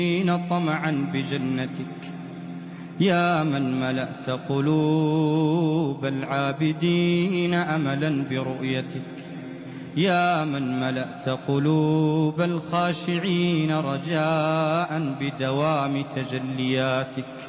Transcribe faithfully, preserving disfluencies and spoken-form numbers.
طمعا بجنتك، يا من ملأت قلوب العابدين أملا برؤيتك، يا من ملأت قلوب الخاشعين رجاء بدوام تجلياتك.